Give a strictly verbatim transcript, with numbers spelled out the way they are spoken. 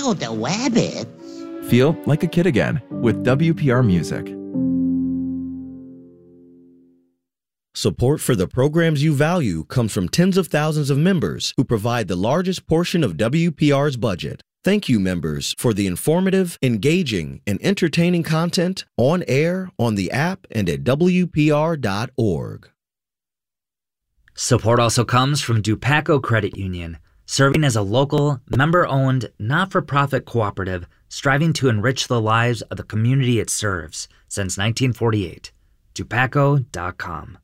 Oh, the wabbits. Feel like a kid again with W P R Music. Support for the programs you value comes from tens of thousands of members who provide the largest portion of W P R's budget. Thank you, members, for the informative, engaging, and entertaining content on air, on the app, and at W P R dot org. Support also comes from Dupaco Credit Union, serving as a local, member-owned, not-for-profit cooperative striving to enrich the lives of the community it serves since nineteen forty-eight. Dupaco dot com.